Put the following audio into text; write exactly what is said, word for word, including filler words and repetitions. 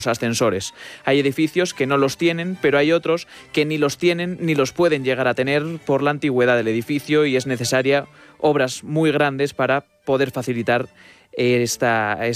ascensores. Hay edificios que no los tienen, pero hay otros que ni los tienen ni los pueden llegar a tener por la antigüedad del edificio y es necesaria obras muy grandes para poder facilitar esta,